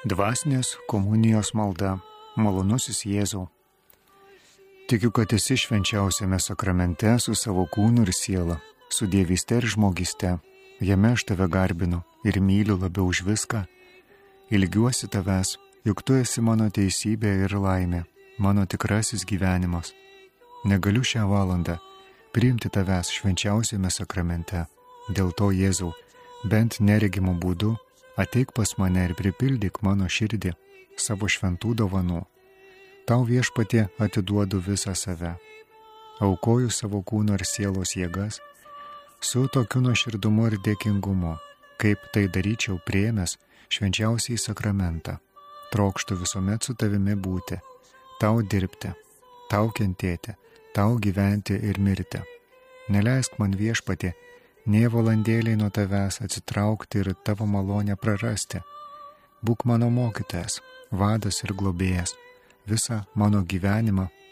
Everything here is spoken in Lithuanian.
Dvasinės komunijos malda. Malonusis Jėzau. Tikiu, kad esi švenčiausiame sakramente su savo kūnu ir siela, su dievyste ir žmogyste. Jame aš tave garbinu ir myliu labiau už viską. Ilgiuosi tavęs, juk tu esi mano teisybė ir laimė, mano tikrasis gyvenimas. Negaliu šią valandą priimti tavęs švenčiausiame sakramente. Dėl to, Jėzau, bent neregimo būdu ateik pas mane ir pripildyk mano širdį savo šventų dovanų. Tau, Viešpatie, atiduodu visą save. Aukoju savo kūno ir sielos jėgas su tokiu nuoširdumu ir dėkingumu, kaip tai daryčiau priėmęs švenčiausiai sakramentą. Trokštu visuomet su tavimi būti, tau dirbti, tau kentėti, tau gyventi ir mirti. Neleisk man, Viešpatie, nė valandėliai nuo tavęs atsitraukti ir tavo malonę prarasti. Būk mano mokytojas, vadas ir globėjas, visą mano gyvenimą